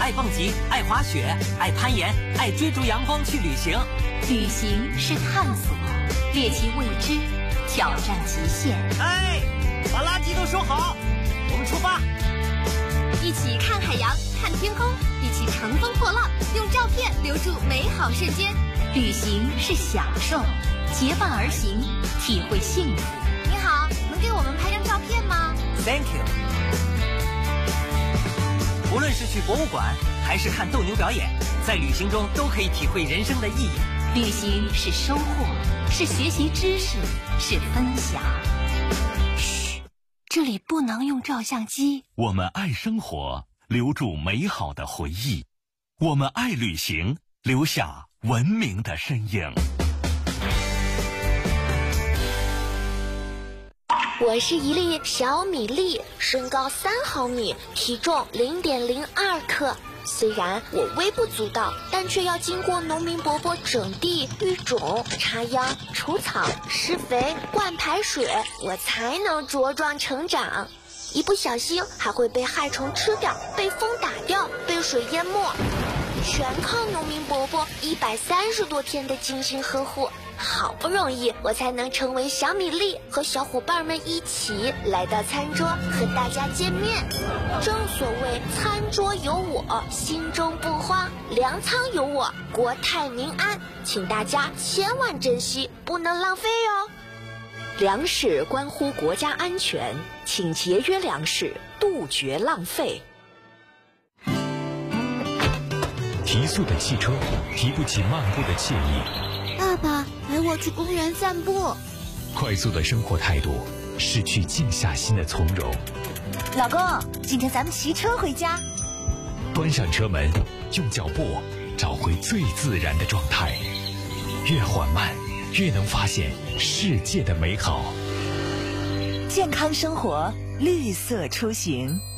爱蹦极、爱滑雪、爱攀岩、爱追逐阳光去旅行。 旅行是探索，猎奇未知，挑战极限。 哎，把垃圾都收好，我们出发。 一起看海洋，看天空，一起乘风破浪，用照片留住美好瞬间。 旅行是享受，结伴而行，体会幸福。 你好，能给我们拍张照片吗 ？Thank you。无论是去博物馆，还是看斗牛表演，在旅行中都可以体会人生的意义。 旅行是收获，是学习知识，是分享。嘘，这里不能用照相机。 我们爱生活，留住美好的回忆；我们爱旅行，留下文明的身影。 我是一粒小米粒，身高3毫米，体重0.02克。虽然我微不足道，但却要经过农民伯伯整地、育种、插秧、除草、施肥、灌排水，我才能茁壮成长。一不小心还会被害虫吃掉，被风打掉，被水淹没，全靠农民伯伯130多天的精心呵护。好不容易我才能成为小米粒，和小伙伴们一起来到餐桌和大家见面。正所谓餐桌有我，心中不慌；粮仓有我，国泰民安。请大家千万珍惜，不能浪费哦。 粮食关乎国家安全，请节约粮食，杜绝浪费。 提速的汽车提不起漫步的惬意。 爸爸，陪我去公园散步。 快速的生活态度，失去静下心的从容。 老公，今天咱们骑车回家。 端上车门，用脚步找回最自然的状态。越缓慢，越能发现世界的美好。 健康生活，绿色出行。